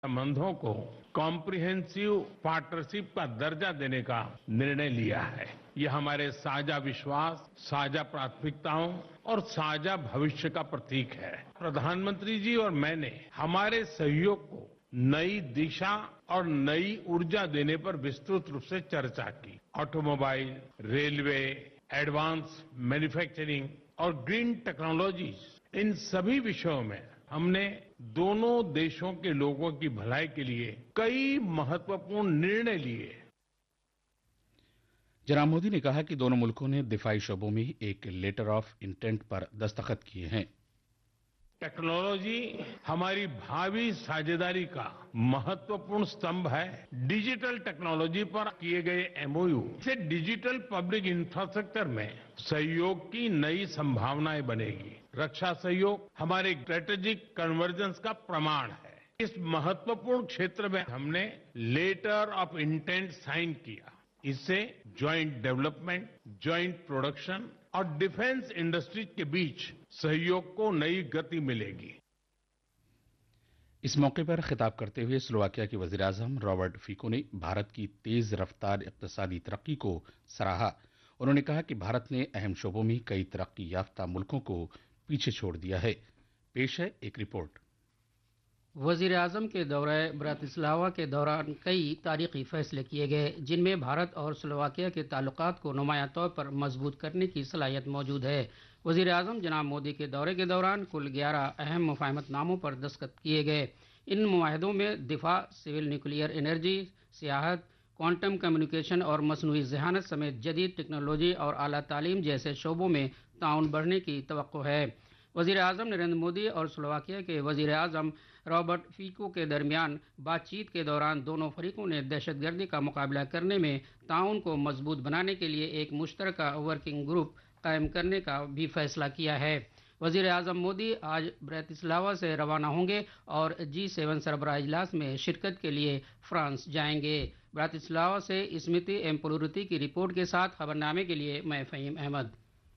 संबंधों को comprehensive partnership का दर्जा देने का निर्णय लिया है। ये हमारे साझा विश्वास, साझा प्राथमिकताओं और साझा भविष्य का प्रतीक है। प्रधानमंत्री जी और मैंने हमारे सहयोग को नई दिशा और नई ऊर्जा देने पर विस्तृत रूप से चर्चा की। ऑटोमोबाइल, रेलवे, एडवांस मैन्युफैक्चरिंग और ग्रीन टेक्नोलॉजीज, इन सभी विषयों में हमने दोनों देशों के लोगों की भलाई के लिए कई महत्वपूर्ण निर्णय लिए। जनाब मोदी ने कहा कि दोनों मुल्कों ने दिफाई शोबों में एक लेटर ऑफ इंटेंट पर दस्तखत किए हैं। टेक्नोलॉजी हमारी भावी साझेदारी का महत्वपूर्ण स्तंभ है। डिजिटल टेक्नोलॉजी पर किए गए एमओयू से डिजिटल पब्लिक इंफ्रास्ट्रक्चर में सहयोग की नई संभावनाएं बनेगी। रक्षा सहयोग हमारे स्ट्रेटेजिक कन्वर्जेंस का प्रमाण है। इस महत्वपूर्ण क्षेत्र में हमने लेटर ऑफ इंटेंट साइन किया। इससे ज्वाइंट डेवलपमेंट, ज्वाइंट प्रोडक्शन और डिफेंस इंडस्ट्रीज के बीच सहयोग को नई गति मिलेगी। इस मौके पर खिताब करते हुए स्लोवाकिया के वजीर आजम रॉबर्ट फीको ने भारत की तेज रफ्तार इक्तसादी तरक्की को सराहा। उन्होंने कहा कि भारत ने अहम शोबों में कई तरक्की याफ्ता मुल्कों को पीछे छोड़ दिया है। पेश है एक रिपोर्ट। वजीर आजम के दौरे ब्रातिस्लावा के दौरान कई तारीखी फैसले किए गए, जिनमें भारत और स्लोवाकिया के ताल्लुकात को नुमाया तौर पर मजबूत करने की सलाहियत मौजूद है। वजीर आजम जनाब मोदी के दौरे के दौरान कुल 11 अहम मुफाहमतनामों पर दस्तखत किए गए। इन मुआहदों में दिफा, civil nuclear energy, सियाहत, quantum communication और मसनूई जहानत समेत जदीद टेक्नोलॉजी और आला तालीम जैसे शोबों में ताउन बढ़ने की तवक्को है। वजीर आजम नरेंद्र मोदी और स्लोवाकिया के वजीर आजम रॉबर्ट फीको के दरमियान बातचीत के दौरान दोनों फरीकों ने दहशतगर्दी का मुकाबला करने में ताउन को मजबूत बनाने के लिए एक मुश्तरका वर्किंग ग्रुप कायम करने का भी फैसला किया है। वजीर आजम मोदी आज ब्रातिस्लावा से रवाना होंगे और G7 सरबराह इजलास में शिरकत के लिए फ्रांस जाएंगे। ब्रातिस्लावा से स्मृति एम्पुलुरुति की रिपोर्ट के साथ खबरनामे के लिए मैं फहीम अहमद।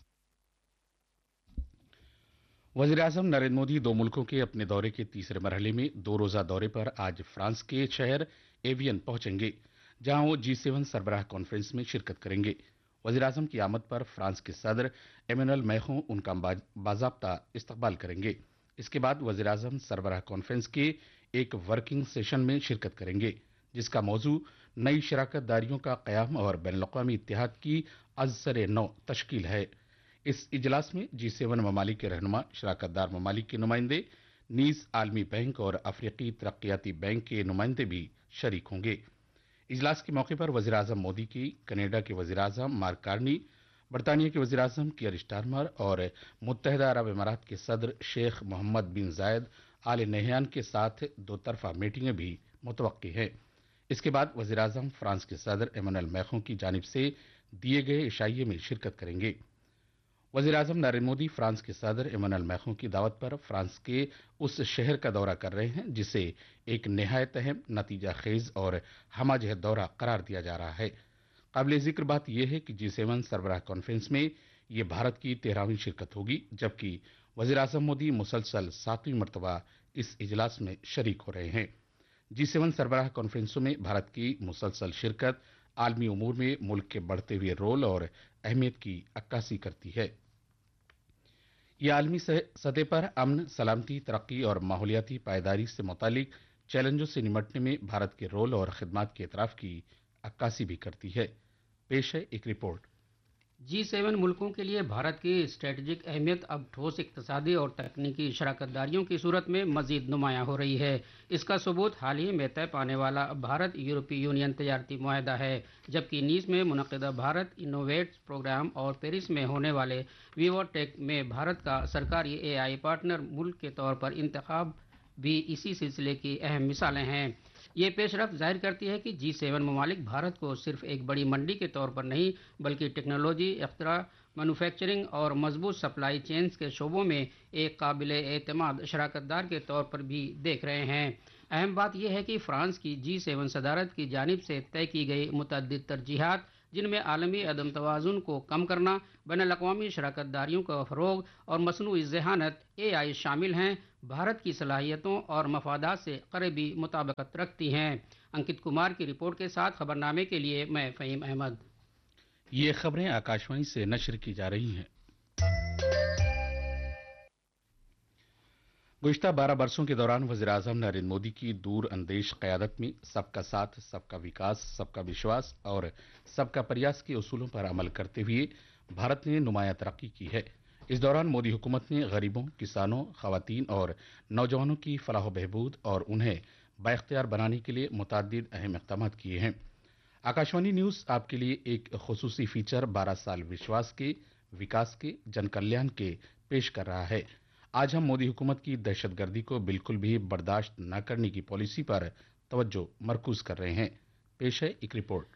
वजीर आजम नरेंद्र मोदी दो मुल्कों के अपने दौरे के तीसरे मरहले में 2 रोजा दौरे पर आज फ्रांस के शहर एवियन पहुंचेंगे, जहां वो G7 सरबराह कॉन्फ्रेंस में शिरकत करेंगे। वजीर आजम की आमद पर फ्रांस के सदर एमेनुअल मैक्रों उनका बाज़ाब्ता इस्तकबाल करेंगे। इसके बाद वजीर आजम सरबराह कॉन्फ्रेंस के एक वर्किंग सेशन में शिरकत करेंगे, जिसका मौजू नई शराकतदारियों का क़याम और बैनुल-अक़वामी इत्तेहाद की अज़-सर-ए-नौ तश्कील है। इस इजलास में G7 ममालिक के रहनुमा, शराकतदार ममालिक के नुमाइंदे, नीज़ आलमी बैंक और अफ्रीकी तरक्याती बैंक के नुमाइंदे भी शरीक होंगे। इजलास के मौके पर वजीर आजम मोदी की कनाडा के वजीर आजम मार्क कार्नी, बरतानिया के वजीर आजम कियर स्टारमर और मुत्तहिदा अरब अमारात के सदर शेख मोहम्मद बिन जायद आल नहयान के साथ दो तरफा मीटिंगें भी मुतवक्की हैं। इसके बाद वजीर आजम फ्रांस के सदर एमेनुअल मैक्रों की जानिब से दिए गए इशाइये में शिरकत करेंगे। वजीर आजम नरेंद्र मोदी फ्रांस के सदर एमेनुअल मैक्रों की दावत पर फ्रांस के उस शहर का दौरा कर रहे हैं जिसे एक निहायत अहम, नतीजा खेज और हमाजहत दौरा करार दिया जा रहा है। काबिल जिक्र बात यह है कि G7 सरबराह कॉन्फ्रेंस में ये भारत की 13वीं शिरकत होगी, जबकि वजीर आजम मोदी मुसलसल 7वीं मरतबा इस इजलास में शरीक हो रहे हैं। G7 सरबराह कॉन्फ्रेंसों में भारत की मुसलसल शिरकत आलमी उमूर में मुल्क के बढ़ते हुए रोल और अहमियत की अक्कासी करती है। ये आलमी सतह पर अमन, सलामती, तरक्की और माहौलियाती पायदारी से मुतालिक चैलेंजों से निमटने में भारत के रोल और खिदमात के एतराफ़ की अक्कासी भी करती है। पेश है एक रिपोर्ट। G7 मुल्कों के लिए भारत की स्ट्रेटजिक अहमियत अब ठोस इक्तसादी और तकनीकी शराकतदारियों की सूरत में मजीद नुमाया हो रही है। इसका सबूत हाल ही में तय पाने वाला भारत यूरोपीय यूनियन तजारती मुआहदा है, जबकि नीस में मुनक़िदा भारत इनोवेट्स प्रोग्राम और पेरिस में होने वाले विवोटेक में भारत का सरकारी AI पार्टनर मुल्क के तौर पर इंतखाब भी इसी सिलसिले की अहम मिसालें हैं। ये पेशरफ्त जाहिर करती है कि G7 ममालिक भारत को सिर्फ एक बड़ी मंडी के तौर पर नहीं, बल्कि टेक्नोलॉजी, इख्तरा, मैन्युफैक्चरिंग और मजबूत सप्लाई चेन्स के शोबों में एक काबिल एतमाद शराकतदार के तौर पर भी देख रहे हैं। अहम बात यह है कि फ्रांस की G7 सदारत की जानिब से तय की गई मुतअद्दिद तरजीहात जिनमें आलमी अदम तवाज़ुन को कम करना, बैन अल-अक़वामी शराकत दारियों का फ़रोग़ और मसनूई ज़हानत AI शामिल हैं, भारत की सलाहियतों और मफादात से करीबी मुताबिकत रखती हैं। अंकित कुमार की रिपोर्ट के साथ खबरनामे के लिए मैं फ़हीम अहमद। ये खबरें आकाशवाणी से नश्र की जा रही हैं। गुज़िश्ता 12 वर्षों के दौरान वज़ीर-ए-आज़म नरेंद्र मोदी की दूर अंदेश क़यादत में सबका साथ, सबका विकास, सबका विश्वास और सबका प्रयास के उसूलों पर अमल करते हुए भारत ने नुमायां तरक्की की है। इस दौरान मोदी हुकूमत ने गरीबों, किसानों, ख़वातीन और नौजवानों की फलाह बहबूद और उन्हें बाइख्तियार बनाने के लिए मुतअद्दिद अहम इक़दामात किए हैं। आकाशवाणी न्यूज़ आपके लिए एक खुसूसी फीचर 12 साल विश्वास के, विकास के, जन कल्याण के पेश कर रहा है। आज हम मोदी हुकूमत की दहशतगर्दी को बिल्कुल भी बर्दाश्त न करने की पॉलिसी पर तवज्जो मरकूज कर रहे हैं। पेश है एक रिपोर्ट।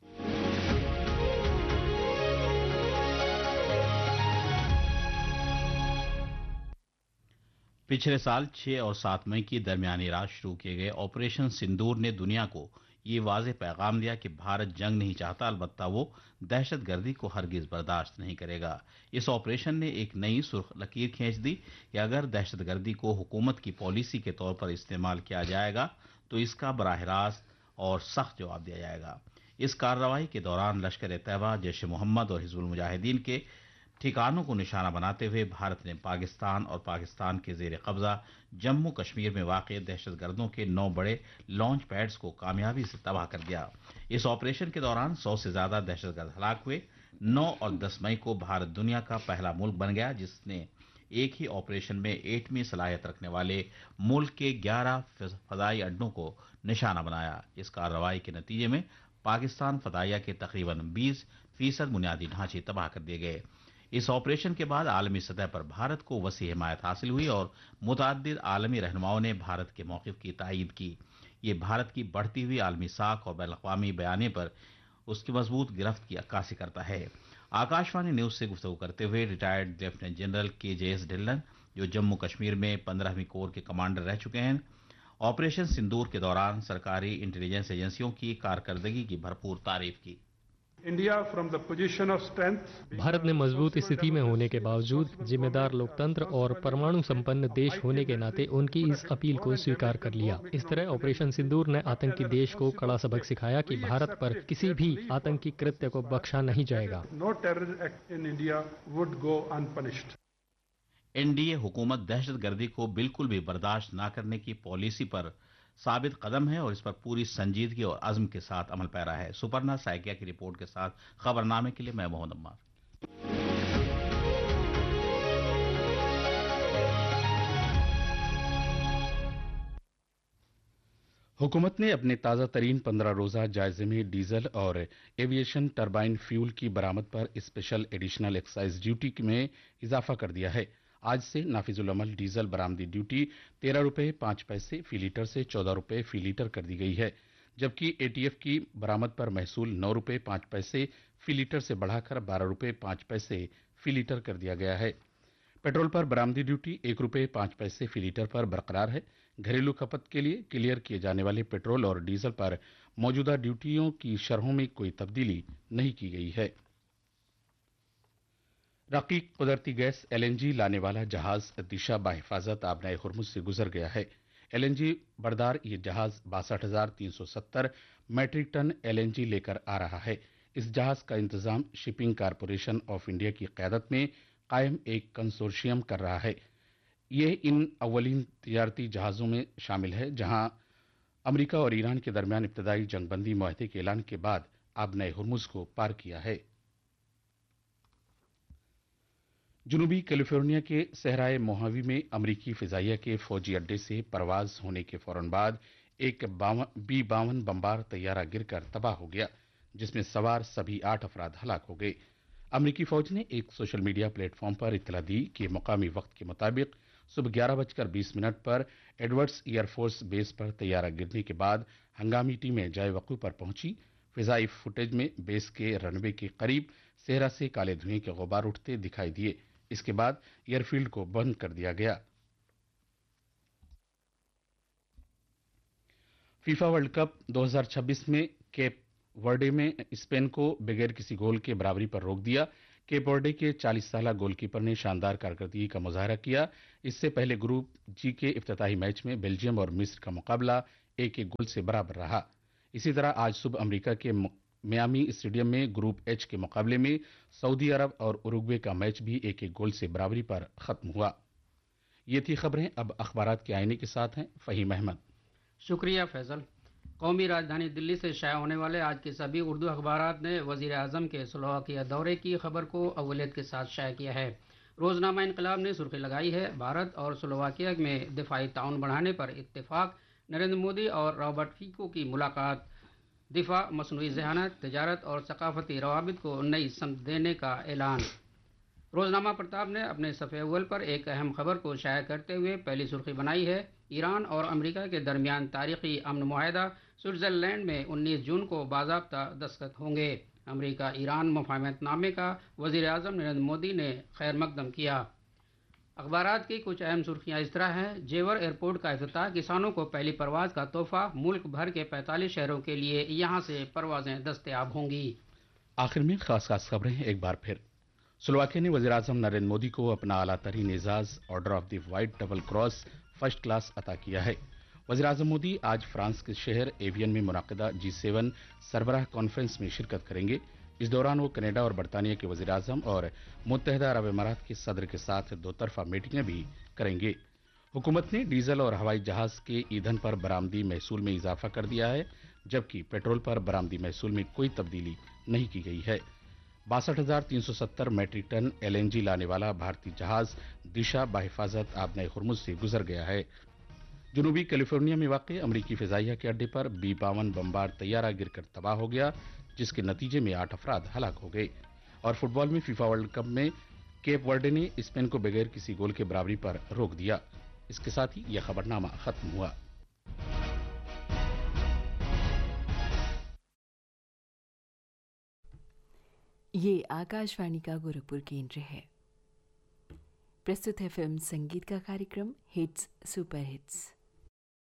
पिछले साल 6 और 7 मई की दरमियानी रात शुरू किए गए ऑपरेशन सिंदूर ने दुनिया को ये वाज़ेह पैगाम दिया कि भारत जंग नहीं चाहता, अलबत्ता वो दहशतगर्दी को हरगिज बर्दाश्त नहीं करेगा। इस ऑपरेशन ने एक नई सुर्ख लकीर खींच दी कि अगर दहशतगर्दी को हुकूमत की पॉलिसी के तौर पर इस्तेमाल किया जाएगा तो इसका बराह रास्त और सख्त जवाब दिया जाएगा। इस कार्रवाई के दौरान लश्कर-ए-तैयबा, जैश-ए-मोहम्मद और हिजबुल मुजाहिदीन के ठिकानों को निशाना बनाते हुए भारत ने पाकिस्तान और पाकिस्तान के जेर कब्जा जम्मू कश्मीर में वाक़ दहशतगर्दों के 9 बड़े लॉन्च पैड्स को कामयाबी से तबाह कर दिया। इस ऑपरेशन के दौरान 100 से ज्यादा दहशतगर्द हलाक हुए। 9 और 10 मई को भारत दुनिया का पहला मुल्क बन गया जिसने एक ही ऑपरेशन में एटमी सलाहियत रखने वाले मुल्क के 11 फजाई अड्डों को निशाना बनाया। इस कार्रवाई के नतीजे में पाकिस्तान फदाइया के तकरीबन 20% बुनियादी ढांचे तबाह कर दिए गए। इस ऑपरेशन के बाद आलमी सतह पर भारत को वसी हिमायत हासिल हुई और मुतअद्दिद आलमी रहनुमाओं ने भारत के मौक़िफ़ की तायीद की। ये भारत की बढ़ती हुई आलमी साख और बैनुल-अक़वामी बयाने पर उसकी मजबूत गिरफ्त की अक्कासी करता है। आकाशवाणी न्यूज़ से गुफ्तगू करते हुए retired lieutenant general KJS Dhillon, जो जम्मू कश्मीर में 15वीं कोर के कमांडर रह चुके हैं, ऑपरेशन सिंदूर के दौरान सरकारी इंटेलिजेंस एजेंसियों की कारकर्दगी की भरपूर तारीफ की। भारत ने मजबूत स्थिति में होने के बावजूद जिम्मेदार लोकतंत्र और परमाणु संपन्न देश होने के नाते उनकी इस अपील को स्वीकार कर लिया। इस तरह ऑपरेशन सिंदूर ने आतंकी देश को कड़ा सबक सिखाया कि भारत पर किसी भी आतंकी कृत्य को बख्शा नहीं जाएगा। NDA हुकूमत दहशतगर्दी को बिल्कुल भी बर्दाश्त न करने की पॉलिसी पर साबित कदम है और इस पर पूरी संजीदगी और अज़्म के साथ अमल पैरा है। सुपर्णा साइकिया की रिपोर्ट के साथ खबरनामे के लिए मैं मोहम्मद अम्मार। हुकूमत ने अपने ताज़ा तरीन 15 रोज़ा जायजे में डीजल और एविएशन टरबाइन फ्यूल की बरामद पर स्पेशल एडिशनल एक्साइज ड्यूटी में इजाफा कर दिया है। आज से नाफिजुल अमल डीजल बरामदी ड्यूटी 13 रुपये 5 पैसे फी लीटर से 14 रुपये फी लीटर कर दी गई है, जबकि ATF की बरामद पर महसूल 9 रुपये 5 पैसे फी लीटर से बढ़ाकर 12 रुपये 5 पैसे फी लीटर कर दिया गया है। पेट्रोल पर बरामदी ड्यूटी 1 रुपये 5 पैसे फी लीटर पर बरकरार है। घरेलू खपत के लिए क्लियर किए जाने वाले पेट्रोल और डीजल पर मौजूदा ड्यूटियों की शरहों में कोई तब्दीली नहीं की गई है। रकीक कुदरती गैस LNG लाने वाला जहाज दिशा बाहिफाजत आबनाए हुर्मुज से गुजर गया है। LNG बरदार ये जहाज 62,370 मैट्रिक टन LNG लेकर आ रहा है। इस जहाज का इंतजाम शिपिंग कारपोरेशन ऑफ इंडिया की क़यादत में कायम एक कंसोर्शियम कर रहा है। ये इन अव्वलीन तिजारती जहाज़ों में शामिल है जहां अमेरिका और ईरान के दरमियान इब्तदाई जंगबंदी मुआहदे के ऐलान के बाद आबनाए हुर्मुज को पार किया है। जनूबी कैलिफोर्निया के सहराए मोहावी में अमरीकी फिजाइया के फौजी अड्डे से परवाज होने के फौरन बाद एक B-52 बमबार तैयारा गिरकर तबाह हो गया, जिसमें सवार सभी 8 अफराद हलाक हो गए। अमरीकी फौज ने एक सोशल मीडिया प्लेटफॉर्म पर इत्तला दी कि मकामी वक्त के मुताबिक सुबह 11:20 पर एडवर्ड्स एयरफोर्स बेस पर तैयारा गिरने के बाद हंगामी टीमें जाए वक़ू पर पहुंची। फिजाई फुटेज में बेस के रनवे के करीब सेहरा से काले धुएं के गुबार उठते दिखाई दिए। इसके बाद एयरफील्ड को बंद कर दिया गया। फीफा वर्ल्ड कप 2026 में केप वर्डे में स्पेन को बगैर किसी गोल के बराबरी पर रोक दिया। केप वर्डे के 40 साला गोलकीपर ने शानदार कारकर्दगी का मुजाहरा किया। इससे पहले ग्रुप जी के इफ्तिताही मैच में बेल्जियम और मिस्र का मुकाबला एक एक गोल से बराबर रहा। इसी तरह आज सुबह अमेरिका के मियामी स्टेडियम में ग्रुप एच के मुकाबले में सऊदी अरब और उरुग्वे का मैच भी एक एक गोल से बराबरी पर खत्म हुआ। ये थी खबरें। अब अखबारात के आईने के साथ हैं फहीम अहमद। शुक्रिया फैसल। कौमी राजधानी दिल्ली से शाया होने वाले आज के सभी उर्दू अखबारात ने वजीर आजम के स्लोवाकिया दौरे की खबर को अव्वलियत के साथ शाया किया है। रोजनामा इनकलाब ने सुर्खी लगाई है, भारत और स्लोवाकिया में दिफाई ताउन बढ़ाने पर इत्तेफाक, नरेंद्र मोदी और रॉबर्ट फीको की मुलाकात, दिफा, मसनूई ज़हानत, तिजारत और सकाफती रवाबित को नई समत देने का ऐलान। रोजनामा प्रताप ने अपने सफ़े अव्वल पर एक अहम खबर को शाया करते हुए पहली सुर्खी बनाई है, ईरान और अमेरिका के दरमियान तारीखी अमन मुआहदा स्विट्ज़रलैंड में 19 जून को बाज़ाब्ता दस्तखत होंगे। अमेरिका ईरान मुफाहमतनामे का वज़ीर आज़म नरेंद्र मोदी ने खैर मकदम किया। अखबारात की कुछ अहम सुर्खियाँ इस तरह हैं। जेवर एयरपोर्ट का इफ्तिताह, किसानों को पहली परवाज़ का तोहफा, मुल्क भर के 45 शहरों के लिए यहाँ से परवाज़ें दस्तयाब होंगी। आखिर में खास खबरें एक बार फिर। स्लोवाकिया ने वज़ीर आज़म नरेंद्र मोदी को अपना आला तरीन एजाज़ order of the white double cross first class अता किया है। वज़ीर आज़म मोदी आज फ्रांस के शहर एवियन में मुनाकिदा G7 सरबराह कॉन्फ्रेंस में शिरकत करेंगे। इस दौरान वो कनाडा और बरतानिया के वज़ीर आज़म और मुत्तहदा अरब अमारात के सदर के साथ दो तरफा मीटिंगें भी करेंगे। हुकूमत ने डीजल और हवाई जहाज़ के ईंधन पर बरामदी महसूल में इजाफा कर दिया है, जबकि पेट्रोल पर बरामदी महसूल में कोई तब्दीली नहीं की गई है। 62,370 मैट्रिक टन LNG लाने वाला भारतीय जहाज दिशा बाहिफाजत आबनए हुर्मुज से गुजर गया है। जनूबी कैलिफोर्निया में वाक़ अमरीकी फ़िज़ाइया के अड्डे पर B-52 बमबार तैयारा गिरकर तबाह हो गया, जिसके नतीजे में 8 अफराद हलाक हो गए। और फुटबॉल में फीफा वर्ल्ड कप में केप वर्डे ने स्पेन को बगैर किसी गोल के बराबरी पर रोक दिया। इसके साथ ही यह खबरनामा खत्म हुआ। ये आकाशवाणी का गोरखपुर केंद्र है। प्रस्तुत है फिल्म संगीत का कार्यक्रम हिट्स सुपर हिट्स।